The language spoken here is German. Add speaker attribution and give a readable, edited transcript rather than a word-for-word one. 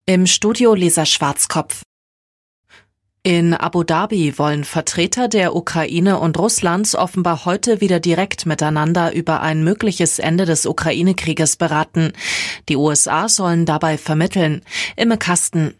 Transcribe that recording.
Speaker 1: Im Studio Lisa Schwarzkopf. In Abu Dhabi wollen Vertreter der Ukraine und Russlands offenbar heute wieder direkt miteinander über ein mögliches Ende des Ukraine-Krieges beraten. Die USA sollen dabei vermitteln. Imme Kasten.